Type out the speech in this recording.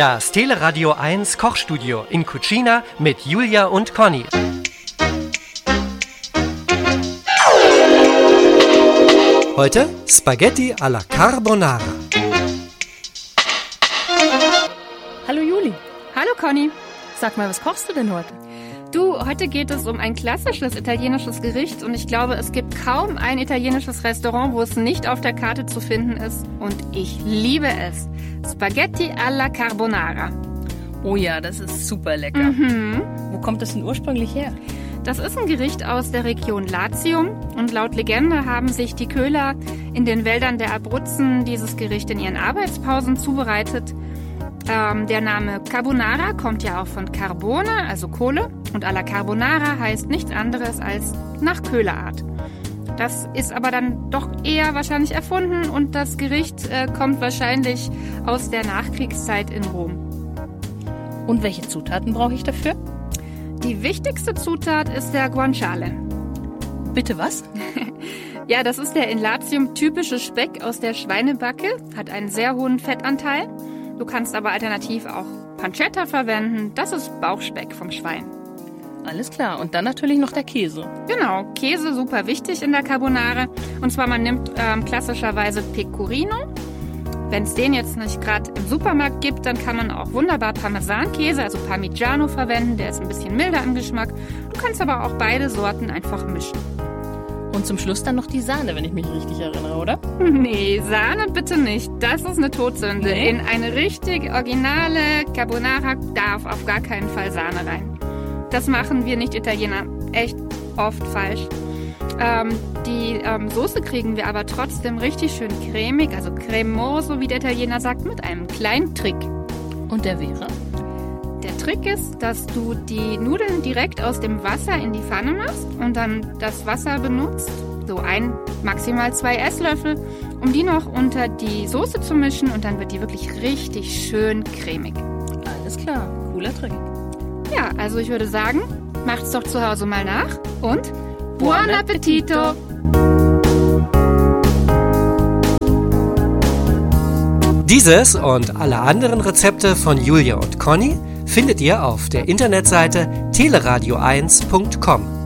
Das Teleradio 1 Kochstudio in Cucina mit Julia und Conny. Heute Spaghetti alla Carbonara. Hallo Juli. Hallo Conny. Sag mal, was kochst du denn heute? Du, heute geht es um ein klassisches italienisches Gericht und ich glaube, es gibt kaum ein italienisches Restaurant, wo es nicht auf der Karte zu finden ist und ich liebe es. Spaghetti alla Carbonara. Oh ja, das ist super lecker. Wo kommt das denn ursprünglich her? Das ist ein Gericht aus der Region Latium und laut Legende haben sich die Köhler in den Wäldern der Abruzzen dieses Gericht in ihren Arbeitspausen zubereitet. Der Name Carbonara kommt ja auch von Carbone, also Kohle, und alla Carbonara heißt nichts anderes als nach Köhlerart. Das ist aber dann doch eher wahrscheinlich erfunden und das Gericht kommt wahrscheinlich aus der Nachkriegszeit in Rom. Und welche Zutaten brauche ich dafür? Die wichtigste Zutat ist der Guanciale. Bitte was? Ja, das ist der in Latium typische Speck aus der Schweinebacke, hat einen sehr hohen Fettanteil. Du kannst aber alternativ auch Pancetta verwenden, das ist Bauchspeck vom Schwein. Alles klar, und dann natürlich noch der Käse. Genau, Käse super wichtig in der Carbonara. Und zwar man nimmt klassischerweise Pecorino. Wenn es den jetzt nicht gerade im Supermarkt gibt, dann kann man auch wunderbar Parmesankäse, also Parmigiano verwenden, der ist ein bisschen milder im Geschmack. Du kannst aber auch beide Sorten einfach mischen. Und zum Schluss dann noch die Sahne, wenn ich mich richtig erinnere, oder? Nee, Sahne bitte nicht. Das ist eine Todsünde. Nee? In eine richtig originale Carbonara darf auf gar keinen Fall Sahne rein. Das machen wir Nicht-Italiener echt oft falsch. Die Soße kriegen wir aber trotzdem richtig schön cremig, also cremoso, wie der Italiener sagt, mit einem kleinen Trick. Und der wäre? Der Trick ist, dass du die Nudeln direkt aus dem Wasser in die Pfanne machst und dann das Wasser benutzt, so maximal 2 Esslöffel, um die noch unter die Soße zu mischen und dann wird die wirklich richtig schön cremig. Alles klar, cooler Trick. Ja, also ich würde sagen, macht's doch zu Hause mal nach und Buon Appetito! Dieses und alle anderen Rezepte von Julia und Conny findet ihr auf der Internetseite teleradio1.com.